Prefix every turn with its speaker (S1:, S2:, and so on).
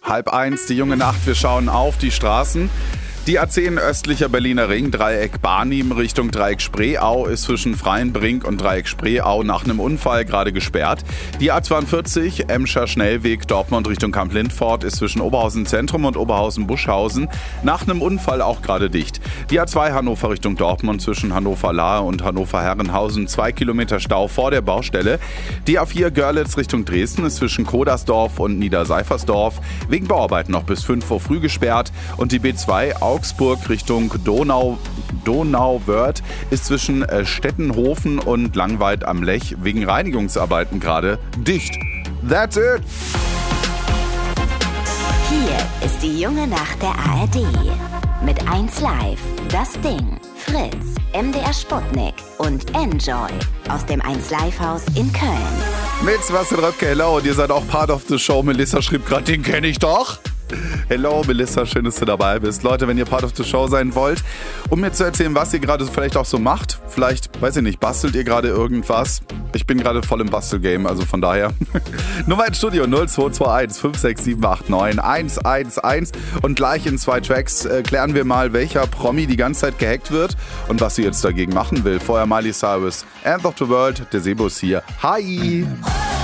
S1: 12:30, die junge Nacht, wir schauen auf die Straßen. Die A10 östlicher Berliner Ring, Dreieck Barnim Richtung Dreieck Spreeau ist zwischen Freienbrink und Dreieck Spreeau nach einem Unfall gerade gesperrt. Die A42 Emscher Schnellweg Dortmund Richtung Kamp-Lindfort ist zwischen Oberhausen Zentrum und Oberhausen Buschhausen nach einem Unfall auch gerade dicht. Die A2 Hannover Richtung Dortmund zwischen Hannover-Lahe und Hannover-Herrenhausen 2 Kilometer Stau vor der Baustelle. Die A4 Görlitz Richtung Dresden ist zwischen Kodersdorf und Niederseifersdorf wegen Bauarbeiten noch bis 5 Uhr früh gesperrt. Und die B2 Augsburg Richtung Donauwörth ist zwischen Stettenhofen und Langweid am Lech wegen Reinigungsarbeiten gerade dicht. That's it!
S2: Hier ist die junge Nacht der ARD. Mit 1 Live, Das Ding, Fritz, MDR Sputnik und Enjoy aus dem 1 Live Haus in Köln.
S1: Mit Sebastian Röpke, hello, und ihr seid auch Part of the Show. Melissa schrieb gerade, den kenne ich doch. Hello Melissa, schön, dass du dabei bist. Leute, wenn ihr Part of the Show sein wollt, um mir zu erzählen, was ihr gerade vielleicht auch so macht, vielleicht, weiß ich nicht, bastelt ihr gerade irgendwas? Ich bin gerade voll im Bastelgame, also von daher. Nummer ins Studio 0221 56789 111 und gleich in 2 Tracks klären wir mal, welcher Promi die ganze Zeit gehackt wird und was sie jetzt dagegen machen will. Vorher Miley Cyrus, End of the World, der Sebus hier. Hi!